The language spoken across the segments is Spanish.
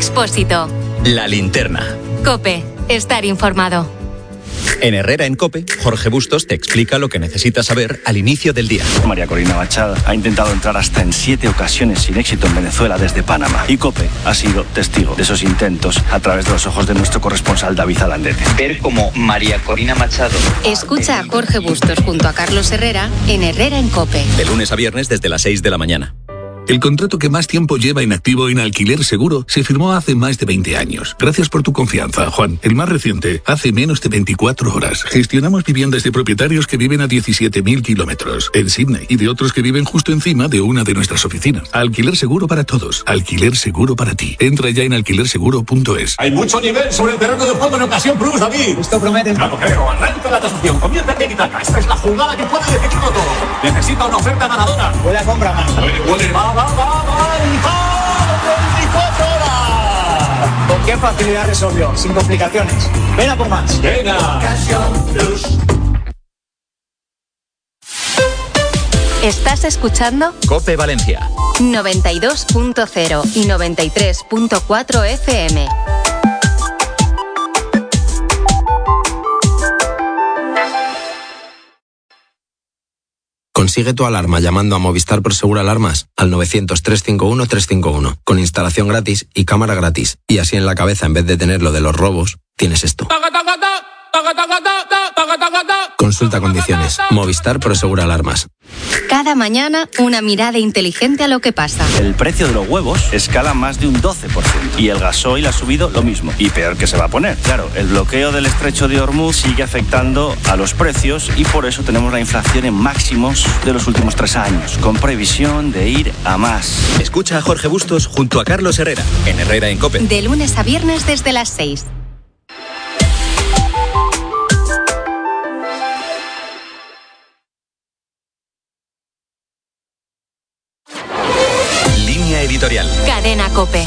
Expósito. La Linterna. COPE. Estar informado. En Herrera en COPE, Jorge Bustos te explica lo que necesitas saber al inicio del día. María Corina Machado ha intentado entrar hasta en 7 ocasiones sin éxito en Venezuela desde Panamá. Y COPE ha sido testigo de esos intentos a través de los ojos de nuestro corresponsal David Alandete. Ver cómo María Corina Machado... Escucha a Jorge Bustos junto a Carlos Herrera en Herrera en COPE. De lunes a viernes desde las 6 de la mañana. El contrato que más tiempo lleva inactivo en Alquiler Seguro se firmó hace más de 20 años. Gracias por tu confianza, Juan. El más reciente, hace menos de 24 horas. Gestionamos viviendas de propietarios que viven a 17.000 kilómetros en Sydney y de otros que viven justo encima de una de nuestras oficinas. Alquiler Seguro para todos. Alquiler Seguro para ti. Entra ya en alquilerseguro.es. Hay mucho nivel sobre el terreno de juego en Ocasión Plus, David. Esto promete. Claro, creo. Arranca la tasación. Comienza tiki-taka. Esta es la jugada que puede decidirlo todo. Necesita una oferta ganadora. Huele a compra más. Huele. Va. 24 horas. ¿Con qué facilidad resolvió? Sin complicaciones. Ven a por más. Venga. Ocasión Plus. ¿Estás escuchando? COPE Valencia. 92.0 y 93.4 FM. Consigue tu alarma llamando a Movistar Prosegur Alarmas al 900-351-351 con instalación gratis y cámara gratis. Y así en la cabeza, en vez de tener lo de los robos, tienes esto. Consulta condiciones. Movistar Prosegur Alarmas. Cada mañana una mirada inteligente a lo que pasa. El precio de los huevos escala más de un 12% y el gasoil ha subido lo mismo. Y peor que se va a poner. Claro, el bloqueo del estrecho de Hormuz sigue afectando a los precios y por eso tenemos la inflación en máximos de los últimos 3 años, con previsión de ir a más. Escucha a Jorge Bustos junto a Carlos Herrera en Herrera en COPE. De lunes a viernes desde las 6. Editorial. Cadena COPE.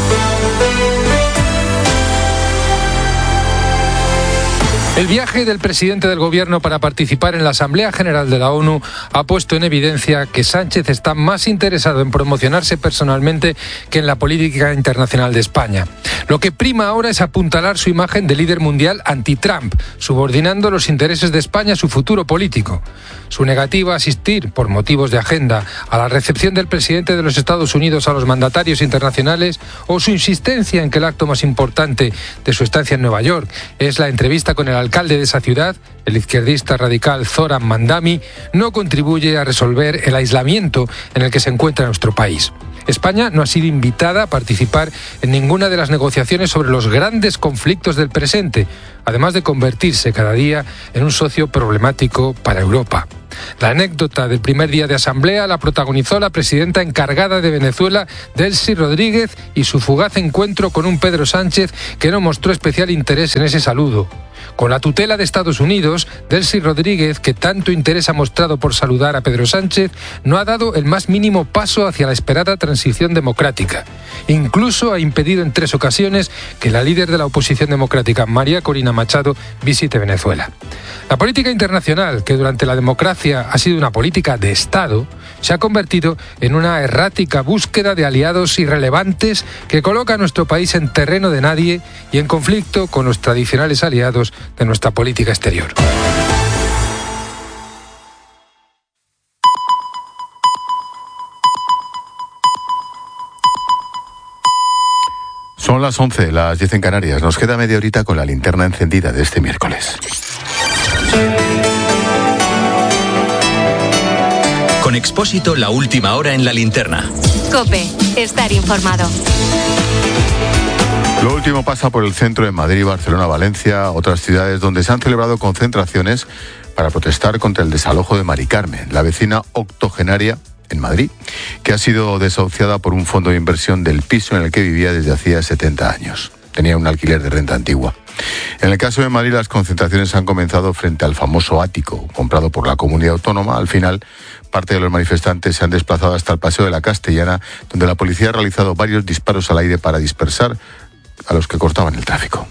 El viaje del presidente del Gobierno para participar en la Asamblea General de la ONU ha puesto en evidencia que Sánchez está más interesado en promocionarse personalmente que en la política internacional de España. Lo que prima ahora es apuntalar su imagen de líder mundial anti-Trump, subordinando los intereses de España a su futuro político. Su negativa a asistir, por motivos de agenda, a la recepción del presidente de los Estados Unidos a los mandatarios internacionales o su insistencia en que el acto más importante de su estancia en Nueva York es la entrevista con el alcalde de esa ciudad, el izquierdista radical Zoran Mandami, no contribuye a resolver el aislamiento en el que se encuentra nuestro país. España no ha sido invitada a participar en ninguna de las negociaciones sobre los grandes conflictos del presente, además de convertirse cada día en un socio problemático para Europa. La anécdota del primer día de asamblea la protagonizó la presidenta encargada de Venezuela, Delcy Rodríguez, y su fugaz encuentro con un Pedro Sánchez que no mostró especial interés en ese saludo. Con la tutela de Estados Unidos, Delcy Rodríguez, que tanto interés ha mostrado por saludar a Pedro Sánchez, no ha dado el más mínimo paso hacia la esperada transición democrática. Incluso ha impedido en 3 ocasiones que la líder de la oposición democrática, María Corina Machado, visite Venezuela. La política internacional, que durante la democracia ha sido una política de Estado, se ha convertido en una errática búsqueda de aliados irrelevantes que coloca a nuestro país en terreno de nadie y en conflicto con los tradicionales aliados de nuestra política exterior. Son las 11, las 10 en Canarias. Nos queda media horita con la linterna encendida de este miércoles. Con Expósito, la última hora en la linterna. COPE. Estar informado. Lo último pasa por el centro de Madrid, Barcelona, Valencia, otras ciudades donde se han celebrado concentraciones para protestar contra el desalojo de Mari Carmen, la vecina octogenaria en Madrid, que ha sido desahuciada por un fondo de inversión del piso en el que vivía desde hacía 70 años. Tenía un alquiler de renta antigua. En el caso de Madrid, las concentraciones han comenzado frente al famoso ático comprado por la comunidad autónoma. Al final, parte de los manifestantes se han desplazado hasta el Paseo de la Castellana, donde la policía ha realizado varios disparos al aire para dispersar a los que cortaban el tráfico.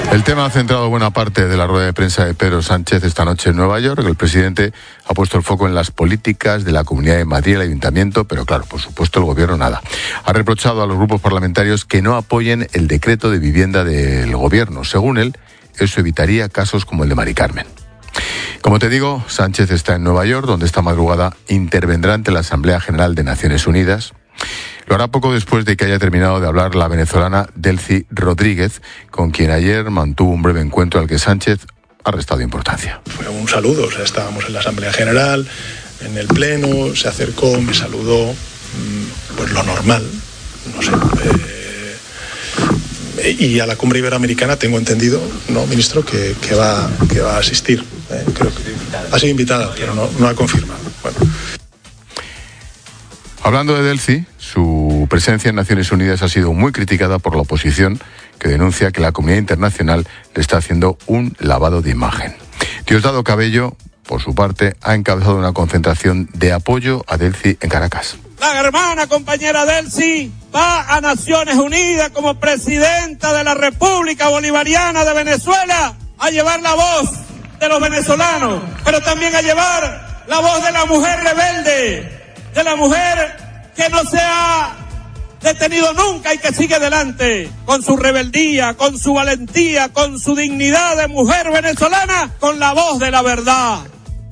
El tema ha centrado buena parte de la rueda de prensa de Pedro Sánchez esta noche en Nueva York. El presidente ha puesto el foco en las políticas de la Comunidad de Madrid y el Ayuntamiento, pero claro, por supuesto el Gobierno nada. Ha reprochado a los grupos parlamentarios que no apoyen el decreto de vivienda del Gobierno. Según él, eso evitaría casos como el de Mari Carmen. Como te digo, Sánchez está en Nueva York, donde esta madrugada intervendrá ante la Asamblea General de Naciones Unidas. Lo hará poco después de que haya terminado de hablar la venezolana Delcy Rodríguez, con quien ayer mantuvo un breve encuentro al que Sánchez ha restado importancia. Fue un saludo, o sea, estábamos en la Asamblea General, en el Pleno, se acercó, me saludó, pues lo normal, no sé. Y a la cumbre iberoamericana tengo entendido, ¿no, ministro, que va a asistir? Creo que ha sido invitada, pero no ha confirmado. Bueno. Hablando de Delcy, su presencia en Naciones Unidas ha sido muy criticada por la oposición, que denuncia que la comunidad internacional le está haciendo un lavado de imagen. Diosdado Cabello, por su parte, ha encabezado una concentración de apoyo a Delcy en Caracas. La hermana compañera Delcy va a Naciones Unidas como presidenta de la República Bolivariana de Venezuela a llevar la voz de los venezolanos, pero también a llevar la voz de la mujer rebelde, de la mujer que no se ha detenido nunca y que sigue adelante con su rebeldía, con su valentía, con su dignidad de mujer venezolana, con la voz de la verdad.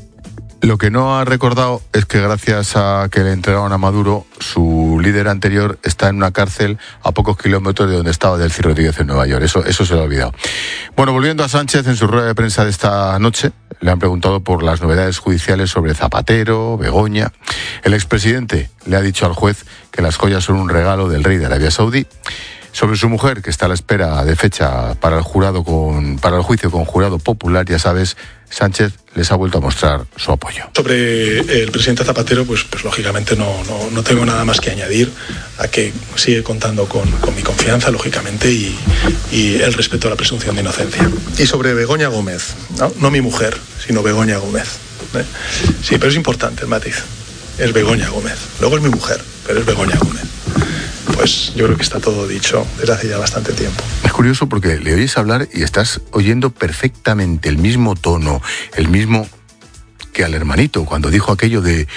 Lo que no ha recordado es que gracias a que le entregaron a Maduro, su líder anterior está en una cárcel a pocos kilómetros de donde estaba Delcy Rodríguez en Nueva York. Eso se lo ha olvidado. Bueno, volviendo a Sánchez, en su rueda de prensa de esta noche, le han preguntado por las novedades judiciales sobre Zapatero, Begoña. El expresidente le ha dicho al juez que las joyas son un regalo del rey de Arabia Saudí. Sobre su mujer, que está a la espera de fecha para el juicio con jurado popular, ya sabes, Sánchez les ha vuelto a mostrar su apoyo. Sobre el presidente Zapatero, pues lógicamente no tengo nada más que añadir a que sigue contando con mi confianza, lógicamente, y el respeto a la presunción de inocencia. Y sobre Begoña Gómez, no mi mujer, sino Begoña Gómez. Sí, pero es importante el matiz. Es Begoña Gómez. Luego es mi mujer, pero es Begoña Gómez. Pues yo creo que está todo dicho desde hace ya bastante tiempo. Es curioso porque le oyes hablar y estás oyendo perfectamente el mismo tono, el mismo que al hermanito cuando dijo aquello de,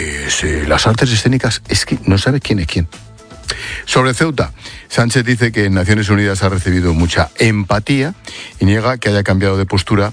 las artes escénicas, es que no sabes quién es quién. Sobre Ceuta, Sánchez dice que en Naciones Unidas ha recibido mucha empatía y niega que haya cambiado de postura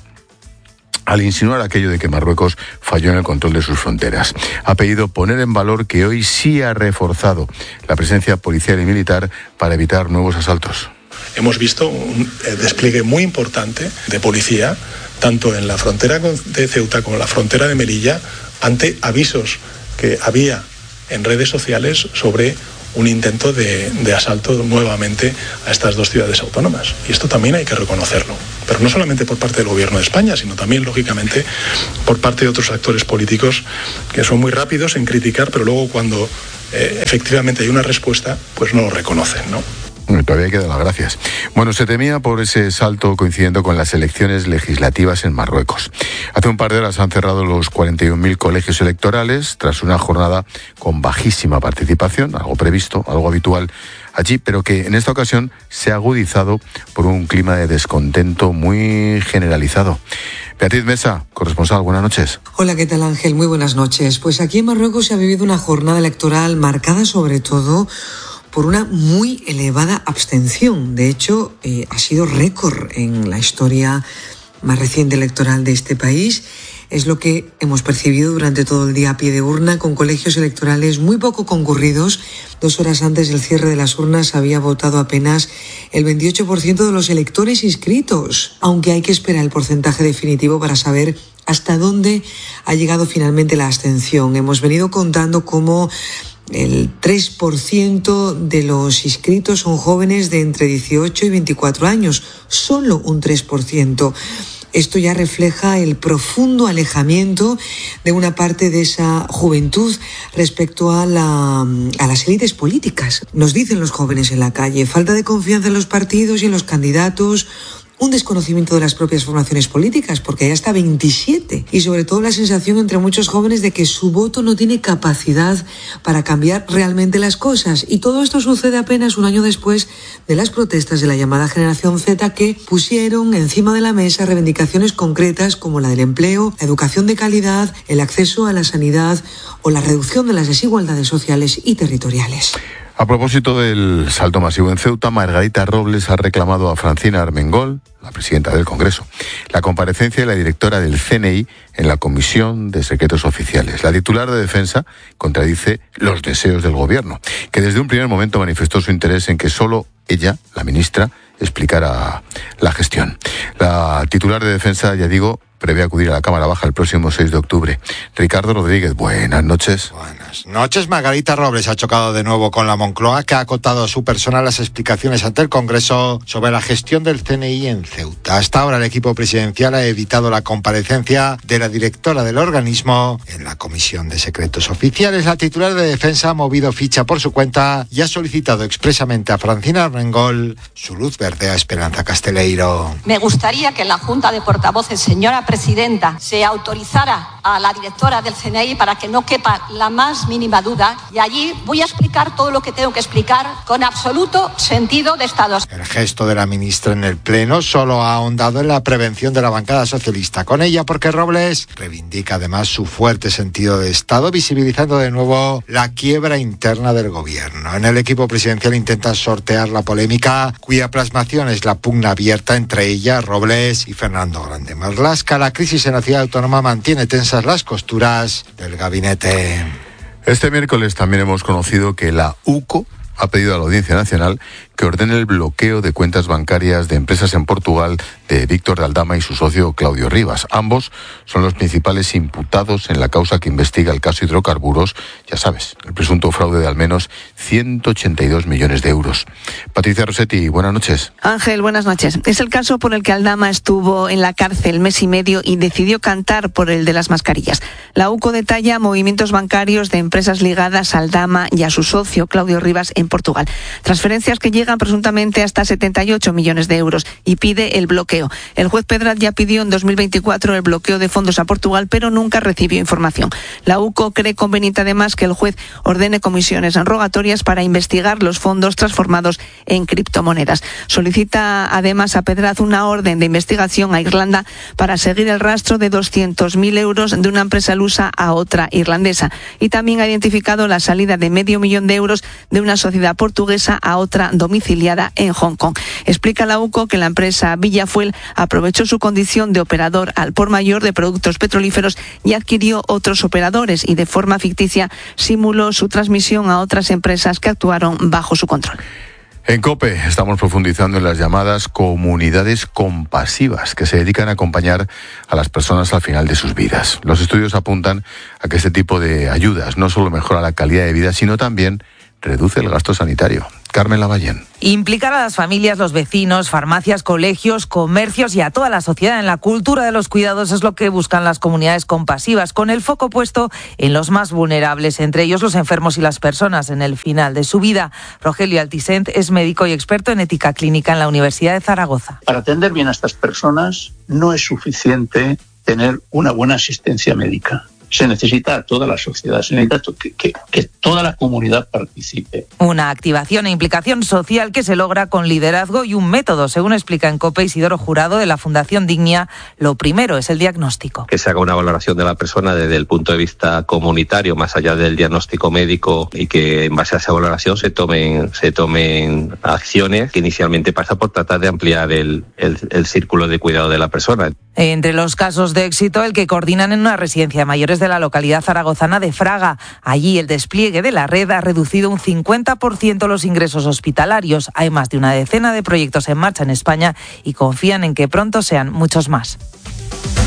al insinuar aquello de que Marruecos falló en el control de sus fronteras. Ha pedido poner en valor que hoy sí ha reforzado la presencia policial y militar para evitar nuevos asaltos. Hemos visto un despliegue muy importante de policía, tanto en la frontera de Ceuta como en la frontera de Melilla, ante avisos que había en redes sociales sobre un intento de asalto nuevamente a estas dos ciudades autónomas. Y esto también hay que reconocerlo. Pero no solamente por parte del Gobierno de España, sino también, lógicamente, por parte de otros actores políticos que son muy rápidos en criticar, pero luego cuando efectivamente hay una respuesta, pues no lo reconocen, ¿no? Todavía hay que dar las gracias. Bueno, se temía por ese salto coincidiendo con las elecciones legislativas en Marruecos. Hace un par de horas han cerrado los 41.000 colegios electorales tras una jornada con bajísima participación, algo previsto, algo habitual allí, pero que en esta ocasión se ha agudizado por un clima de descontento muy generalizado. Beatriz Mesa, corresponsal, buenas noches. Hola, ¿qué tal, Ángel? Muy buenas noches. Pues aquí en Marruecos se ha vivido una jornada electoral marcada sobre todo por una muy elevada abstención. De hecho, ha sido récord en la historia más reciente electoral de este país. Es lo que hemos percibido durante todo el día a pie de urna, con colegios electorales muy poco concurridos. 2 horas antes del cierre de las urnas había votado apenas el 28% de los electores inscritos, aunque hay que esperar el porcentaje definitivo para saber hasta dónde ha llegado finalmente la abstención. Hemos venido contando cómo el 3% de los inscritos son jóvenes de entre 18 y 24 años, solo un 3%. Esto ya refleja el profundo alejamiento de una parte de esa juventud respecto a las élites políticas. Nos dicen los jóvenes en la calle, falta de confianza en los partidos y en los candidatos, un desconocimiento de las propias formaciones políticas, porque hay hasta 27, y sobre todo la sensación entre muchos jóvenes de que su voto no tiene capacidad para cambiar realmente las cosas. Y todo esto sucede apenas un año después de las protestas de la llamada Generación Z, que pusieron encima de la mesa reivindicaciones concretas como la del empleo, la educación de calidad, el acceso a la sanidad o la reducción de las desigualdades sociales y territoriales. A propósito del salto masivo en Ceuta, Margarita Robles ha reclamado a Francina Armengol, la presidenta del Congreso, la comparecencia de la directora del CNI en la Comisión de Secretos Oficiales. La titular de Defensa contradice los deseos del Gobierno, que desde un primer momento manifestó su interés en que solo ella, la ministra, explicara la gestión. La titular de Defensa, ya digo, prevé acudir a la Cámara Baja el próximo 6 de octubre. Ricardo Rodríguez, buenas noches. Buenas noches. Margarita Robles ha chocado de nuevo con la Moncloa, que ha acotado a su persona las explicaciones ante el Congreso sobre la gestión del CNI en Ceuta. Hasta ahora el equipo presidencial ha evitado la comparecencia de la directora del organismo en la Comisión de Secretos Oficiales. La titular de Defensa ha movido ficha por su cuenta y ha solicitado expresamente a Francina Armengol su luz verde a Esperanza Casteleiro. Me gustaría que en la Junta de Portavoces, señora presidenta, se autorizara a la directora del CNI para que no quepa la más mínima duda, y allí voy a explicar todo lo que tengo que explicar con absoluto sentido de Estado. El gesto de la ministra en el Pleno solo ha ahondado en la prevención de la bancada socialista con ella, porque Robles reivindica además su fuerte sentido de Estado, visibilizando de nuevo la quiebra interna del Gobierno. En el equipo presidencial intentan sortear la polémica, cuya plasmación es la pugna abierta entre ella, Robles y Fernando Grande Marlaska. La crisis en la ciudad autónoma mantiene tensas las costuras del gabinete. Este miércoles también hemos conocido que la UCO ha pedido a la Audiencia Nacional que ordene el bloqueo de cuentas bancarias de empresas en Portugal de Víctor de Aldama y su socio Claudio Rivas. Ambos son los principales imputados en la causa que investiga el caso Hidrocarburos, ya sabes, el presunto fraude de al menos 182 millones de euros. Patricia Rossetti, buenas noches. Ángel, buenas noches. Es el caso por el que Aldama estuvo en la cárcel mes y medio y decidió cantar por el de las mascarillas. La UCO detalla movimientos bancarios de empresas ligadas a Aldama y a su socio Claudio Rivas en Portugal. Transferencias que llegan presuntamente hasta 78 millones de euros y pide el bloqueo. El juez Pedraz ya pidió en 2024 el bloqueo de fondos a Portugal, pero nunca recibió información. La UCO cree conveniente además que el juez ordene comisiones rogatorias para investigar los fondos transformados en criptomonedas. Solicita además a Pedraz una orden de investigación a Irlanda para seguir el rastro de 200.000 euros de una empresa lusa a otra irlandesa. Y también ha identificado la salida de $500.000 de euros de una sociedad portuguesa a otra domiciliada en Hong Kong. Explica la UCO que la empresa Villafuel aprovechó su condición de operador al por mayor de productos petrolíferos y adquirió otros operadores y de forma ficticia simuló su transmisión a otras empresas que actuaron bajo su control. En COPE estamos profundizando en las llamadas comunidades compasivas que se dedican a acompañar a las personas al final de sus vidas. Los estudios apuntan a que este tipo de ayudas no solo mejora la calidad de vida, sino también reduce el gasto sanitario. Carmen Lavallén. Implicar a las familias, los vecinos, farmacias, colegios, comercios y a toda la sociedad en la cultura de los cuidados es lo que buscan las comunidades compasivas, con el foco puesto en los más vulnerables, entre ellos los enfermos y las personas en el final de su vida. Rogelio Altisent es médico y experto en ética clínica en la Universidad de Zaragoza. Para atender bien a estas personas no es suficiente tener una buena asistencia médica. Se necesita a toda la sociedad, se necesita que toda la comunidad participe. Una activación e implicación social que se logra con liderazgo y un método, según explica en COPE Isidoro Jurado de la Fundación Dignia. Lo primero es el diagnóstico. Que se haga una valoración de la persona desde el punto de vista comunitario, más allá del diagnóstico médico, y que en base a esa valoración se tomen acciones que inicialmente pasa por tratar de ampliar el círculo de cuidado de la persona. Entre los casos de éxito, el que coordinan en una residencia de mayores de la localidad zaragozana de Fraga. Allí el despliegue de la red ha reducido un 50% los ingresos hospitalarios. Hay más de una decena de proyectos en marcha en España y confían en que pronto sean muchos más.